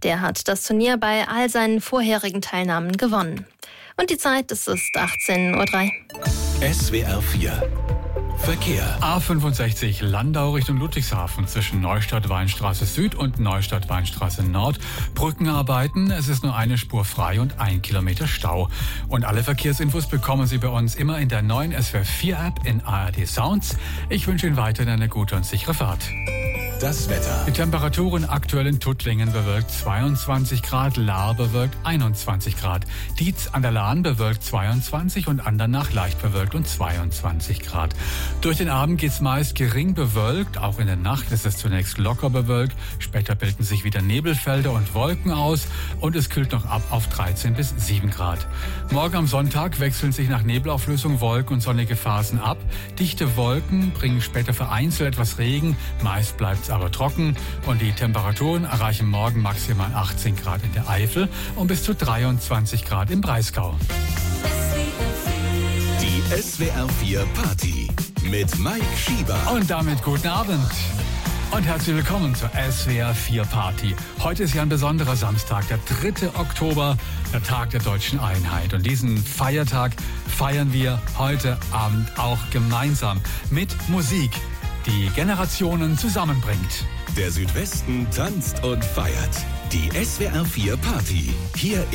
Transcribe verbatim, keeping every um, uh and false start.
Der hat das Turnier bei all seinen vorherigen Teilnahmen gewonnen. Und die Zeit, es ist achtzehn Uhr drei. S W R vier Verkehr. A fünfundsechzig Landau Richtung Ludwigshafen zwischen Neustadt-Weinstraße Süd und Neustadt-Weinstraße Nord. Brückenarbeiten, es ist nur eine Spur frei und ein Kilometer Stau. Und alle Verkehrsinfos bekommen Sie bei uns immer in der neuen S W R vier App in A R D Sounds. Ich wünsche Ihnen weiterhin eine gute und sichere Fahrt. Das Wetter. Die Temperaturen aktuell in Tuttlingen bewölkt zweiundzwanzig Grad, Lahr bewölkt einundzwanzig Grad, Dietz an der Lahn bewölkt zweiundzwanzig und Andernach leicht bewölkt und zweiundzwanzig Grad. Durch den Abend geht's meist gering bewölkt, auch in der Nacht ist es zunächst locker bewölkt, später bilden sich wieder Nebelfelder und Wolken aus und es kühlt noch ab auf dreizehn bis sieben Grad. Morgen am Sonntag wechseln sich nach Nebelauflösung Wolken und sonnige Phasen ab. Dichte Wolken bringen später vereinzelt etwas Regen, meist bleibt's aber trocken und die Temperaturen erreichen morgen maximal achtzehn Grad in der Eifel und bis zu dreiundzwanzig Grad im Breisgau. Die S W R vier Party mit Mike Schieber. Und damit guten Abend und herzlich willkommen zur S W R vier Party. Heute ist ja ein besonderer Samstag, der dritte Oktober, der Tag der deutschen Einheit. Und diesen Feiertag feiern wir heute Abend auch gemeinsam mit Musik, die Generationen zusammenbringt. Der Südwesten tanzt und feiert. Die S W R vier Party. Hier